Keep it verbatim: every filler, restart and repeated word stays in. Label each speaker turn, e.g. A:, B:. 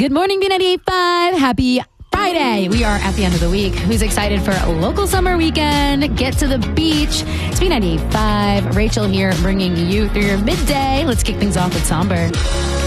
A: Good morning, B ninety-eight point five. Happy Friday. We are at the end of the week. Who's excited for a local summer weekend? Get to the beach. It's B ninety-eight point five. Rachel here bringing you through your midday. Let's kick things off with Somber.